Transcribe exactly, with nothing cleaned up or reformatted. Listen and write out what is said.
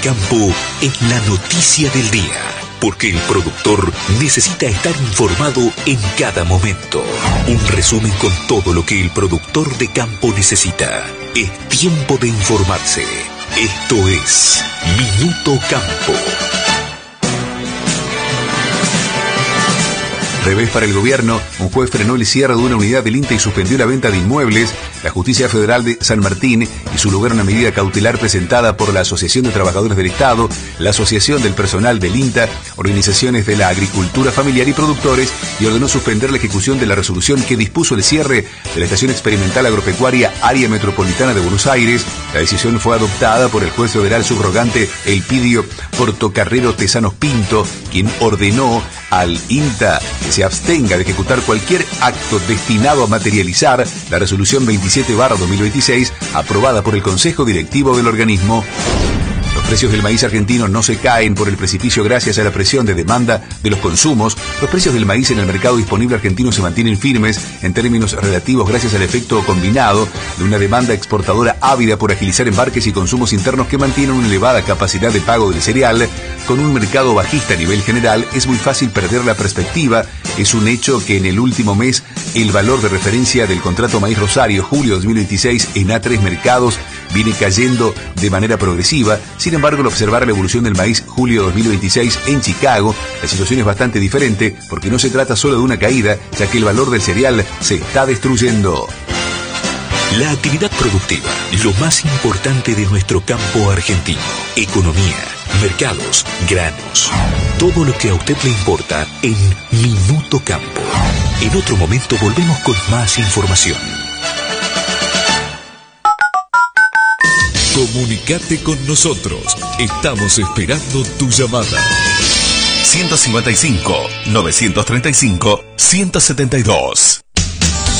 campo es la noticia del día, porque el productor necesita estar informado en cada momento. Un resumen con todo lo que el productor de campo necesita. Es tiempo de informarse. Esto es Minuto Campo. Revés para el gobierno, un juez frenó el cierre de una unidad del INTA y suspendió la venta de inmuebles. La Justicia Federal de San Martín y su lugar una medida cautelar presentada por la Asociación de Trabajadores del Estado, la Asociación del Personal del INTA, organizaciones de la agricultura familiar y productores, y ordenó suspender la ejecución de la resolución que dispuso el cierre de la Estación Experimental Agropecuaria Área Metropolitana de Buenos Aires. La decisión fue adoptada por el juez federal subrogante Elpidio Portocarrero Tesanos Pinto, quien ordenó al INTA que se abstenga de ejecutar cualquier acto destinado a materializar la resolución veintisiete barra dos mil veintiséis aprobada por el Consejo Directivo del organismo. Los precios del maíz argentino no se caen por el precipicio gracias a la presión de demanda de los consumos. Los precios del maíz en el mercado disponible argentino se mantienen firmes en términos relativos gracias al efecto combinado de una demanda exportadora ávida por agilizar embarques y consumos internos que mantienen una elevada capacidad de pago del cereal. Con un mercado bajista a nivel general, es muy fácil perder la perspectiva. Es un hecho que en el último mes el valor de referencia del contrato maíz Rosario julio dos mil veintiséis en A tres mercados viene cayendo de manera progresiva. Sin embargo, al observar la evolución del maíz julio dos mil veintiséis en Chicago, la situación es bastante diferente porque no se trata solo de una caída, ya que el valor del cereal se está destruyendo. La actividad productiva, lo más importante de nuestro campo argentino. Economía, mercados, granos. Todo lo que a usted le importa en Minuto Campo. En otro momento volvemos con más información. Comunicate con nosotros. Estamos esperando tu llamada. ciento cincuenta y cinco, novecientos treinta y cinco, ciento setenta y dos.